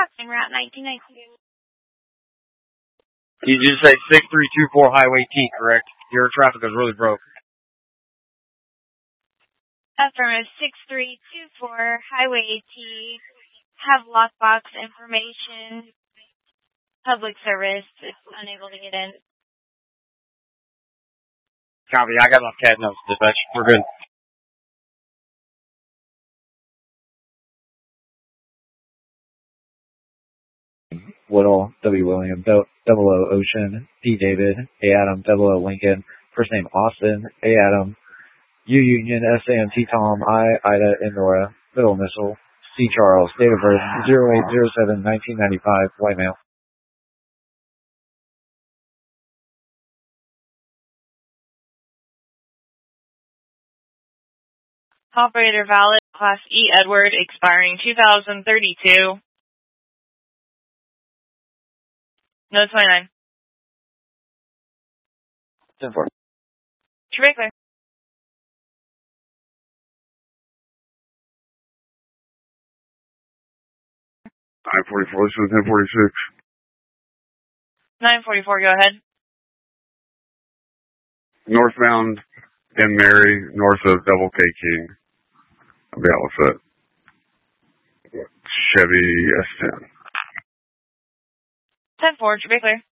Crossing Route 1992. You just say 6324 Highway T, correct? Your traffic is really broke. Affirmative 6324 Highway T. Have lockbox information. Public service. It's unable to get in. Copy. I got enough CAD notes, dispatch. We're good. Woodall, W. William, Double O Ocean, P. David, A. Adam, Double O Lincoln, first name Austin, A. Adam, U. Union, S. A. M. T. Tom, I. Ida, and Nora, middle initial, C. Charles, date of birth 08/07/1995, white male. Operator valid, Class E Edward, expiring 2032. No 29. 10-4. Traffic clear. 944, this is 1046. 944, go ahead. Northbound in Mary, north of Double K King. I'll be out with it. Chevy S10. 10-4, traffic clear.